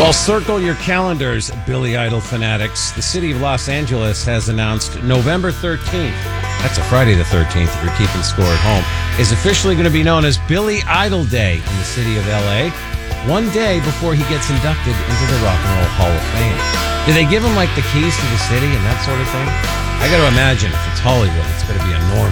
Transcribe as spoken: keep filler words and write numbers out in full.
Well, circle your calendars, Billy Idol fanatics. The city of Los Angeles has announced November thirteenth, that's a Friday the thirteenth if you're keeping score at home, is officially going to be known as Billy Idol Day in the city of L A, one day before he gets inducted into the Rock and Roll Hall of Fame. Do they give him, like, the keys to the city and that sort of thing? I got to imagine if it's Hollywood, it's going to be enormous.